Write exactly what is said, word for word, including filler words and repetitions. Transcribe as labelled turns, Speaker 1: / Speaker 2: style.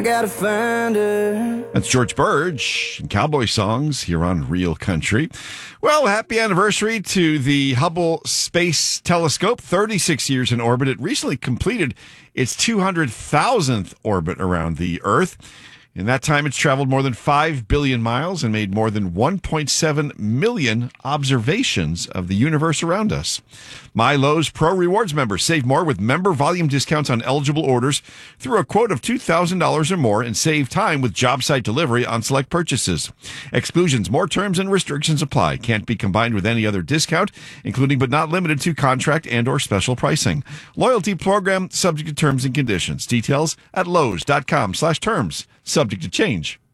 Speaker 1: Gotta find her.
Speaker 2: That's George Burge and Cowboy Songs here on Real Country. Well, happy anniversary to the Hubble Space Telescope. thirty-six years in orbit. It recently completed its two hundred thousandth orbit around the Earth. In that time, it's traveled more than five billion miles and made more than one point seven million observations of the universe around us. MyLowe's Pro Rewards members save more with member volume discounts on eligible orders through a quote of two thousand dollars or more and save time with job site delivery on select purchases. Exclusions, more terms and restrictions apply. Can't be combined with any other discount, including but not limited to contract and or special pricing. Loyalty program subject to terms and conditions. Details at lowes.com slash terms. Subject to change.